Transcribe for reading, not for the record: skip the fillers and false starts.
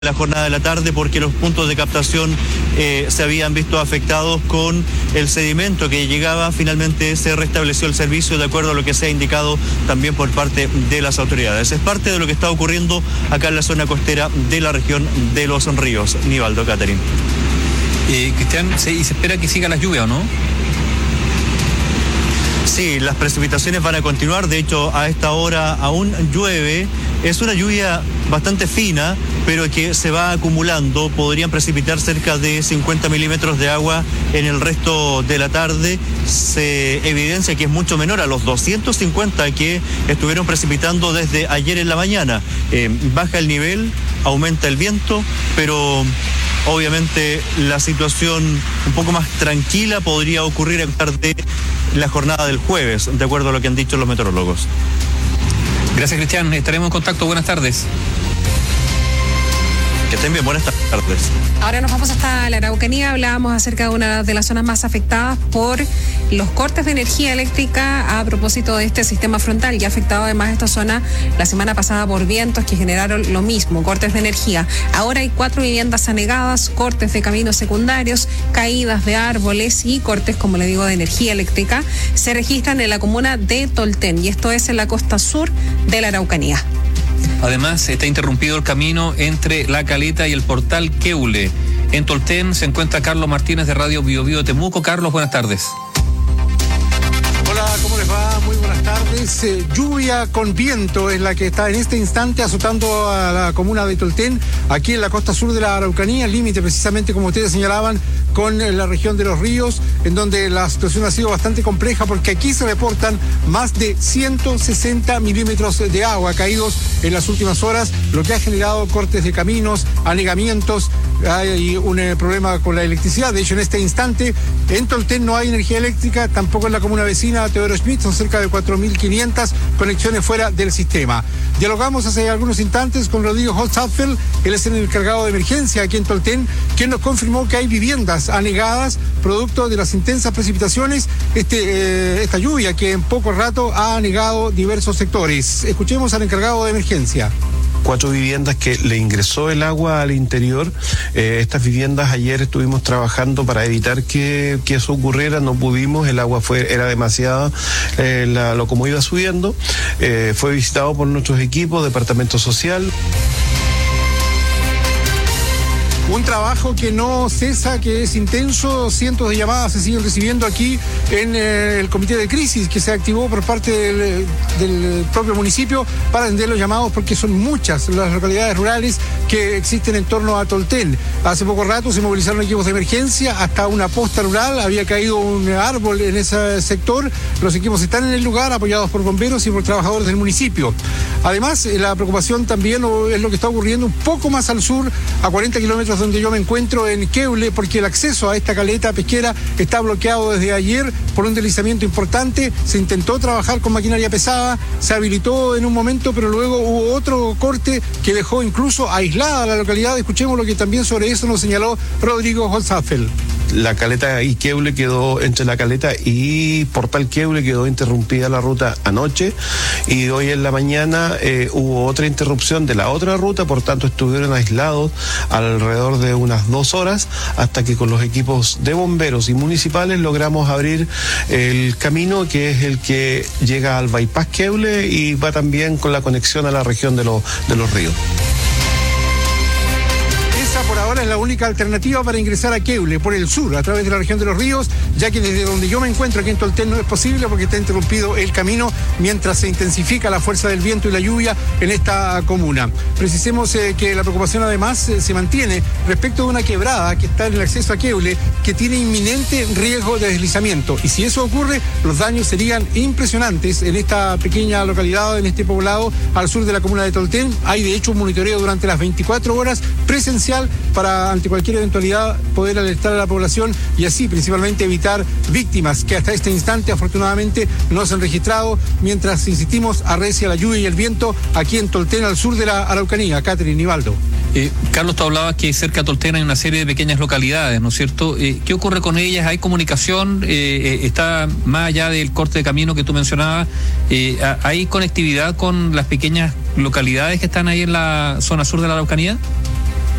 la jornada de la tarde porque los puntos de captación se habían visto afectados con el sedimento que llegaba. Finalmente se restableció el servicio de acuerdo a lo que se ha indicado también por parte de las autoridades. Es parte de lo que está ocurriendo acá en la zona costera de la región de Los Ríos. Nivaldo, Catherine. Cristian, ¿y se espera que siga la lluvia o no? Sí, las precipitaciones van a continuar. De hecho, a esta hora aún llueve. Es una lluvia bastante fina, pero que se va acumulando. Podrían precipitar cerca de 50 milímetros de agua en el resto de la tarde. Se evidencia que es mucho menor a los 250 que estuvieron precipitando desde ayer en la mañana. Baja el nivel, aumenta el viento, pero obviamente la situación un poco más tranquila podría ocurrir en tarde la jornada del jueves, de acuerdo a lo que han dicho los meteorólogos. Gracias, Cristian. Estaremos en contacto. Buenas tardes. Que estén bien, buenas tardes. Ahora nos vamos hasta la Araucanía. Hablábamos acerca de una de las zonas más afectadas por los cortes de energía eléctrica a propósito de este sistema frontal, y ha afectado además esta zona la semana pasada por vientos que generaron lo mismo, cortes de energía. Ahora hay 4 viviendas anegadas, cortes de caminos secundarios, caídas de árboles y cortes, como le digo, de energía eléctrica. Se registran en la comuna de Tolten, y esto es en la costa sur de la Araucanía. Además, está interrumpido el camino entre La Caleta y el portal Queule. En Tolten se encuentra Carlos Martínez de Radio Bio Bio Temuco. Carlos, buenas tardes. Hola, ¿cómo les va? Muy buenas tardes. Lluvia con viento es la que está en este instante azotando a la comuna de Tolten, aquí en la costa sur de la Araucanía, límite precisamente, como ustedes señalaban, con la región de Los Ríos, en donde la situación ha sido bastante compleja porque aquí se reportan más de 160 milímetros de agua caídos en las últimas horas, lo que ha generado cortes de caminos, anegamientos. Hay un problema con la electricidad. De hecho, en este instante en Tolten no hay energía eléctrica, tampoco en la comuna vecina Teodoro Schmidt. Son cerca de 4.500 conexiones fuera del sistema. Dialogamos hace algunos instantes con Rodrigo Holzapfel. Él es el encargado de emergencia aquí en Tolten, quien nos confirmó que hay viviendas anegadas producto de las intensas precipitaciones, esta lluvia que en poco rato ha anegado diversos sectores. Escuchemos al encargado de emergencia. 4 viviendas que le ingresó el agua al interior. Estas viviendas ayer estuvimos trabajando para evitar que eso ocurriera, no pudimos, el agua era demasiada, como iba subiendo. Fue visitado por nuestros equipos, departamento social. Un trabajo que no cesa, que es intenso. Cientos de llamadas se siguen recibiendo aquí en el comité de crisis que se activó por parte del propio municipio para atender los llamados, porque son muchas las localidades rurales que existen en torno a Tolten. Hace poco rato se movilizaron equipos de emergencia hasta una posta rural, había caído un árbol en ese sector. Los equipos están en el lugar apoyados por bomberos y por trabajadores del municipio. Además, la preocupación también es lo que está ocurriendo un poco más al sur, a 40 kilómetros donde yo me encuentro, en Queule, porque el acceso a esta caleta pesquera está bloqueado desde ayer por un deslizamiento importante. Se intentó trabajar con maquinaria pesada, se habilitó en un momento, pero luego hubo otro corte que dejó incluso aislada la localidad. Escuchemos lo que también sobre eso nos señaló Rodrigo Holzapfel. La Caleta y Queule entre La Caleta y Portal Queule quedó interrumpida la ruta anoche, y hoy en la mañana hubo otra interrupción de la otra ruta, por tanto estuvieron aislados alrededor de unas 2 horas hasta que con los equipos de bomberos y municipales logramos abrir el camino, que es el que llega al bypass Queule y va también con la conexión a la región de los ríos. Por ahora es la única alternativa para ingresar a Queule por el sur, a través de la región de Los Ríos, ya que desde donde yo me encuentro aquí en Tolten no es posible porque está interrumpido el camino mientras se intensifica la fuerza del viento y la lluvia en esta comuna. Precisemos que la preocupación además se mantiene respecto de una quebrada que está en el acceso a Queule, que tiene inminente riesgo de deslizamiento, y si eso ocurre, los daños serían impresionantes en esta pequeña localidad, en este poblado al sur de la comuna de Tolten. Hay de hecho un monitoreo durante las 24 horas presencial para, ante cualquier eventualidad, poder alertar a la población y así principalmente evitar víctimas que hasta este instante afortunadamente no se han registrado, mientras insistimos arrecia la lluvia y el viento aquí en Tolten, al sur de la Araucanía. Catherine, Nivaldo. Carlos, tú hablabas que cerca de Tolten hay una serie de pequeñas localidades, ¿no es cierto? ¿Qué ocurre con ellas? ¿Hay comunicación? ¿Está más allá del corte de camino que tú mencionabas? ¿Hay conectividad con las pequeñas localidades que están ahí en la zona sur de la Araucanía?